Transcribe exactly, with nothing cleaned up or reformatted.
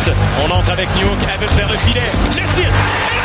On entre avec Newhook, elle veut faire le filet. Le tir!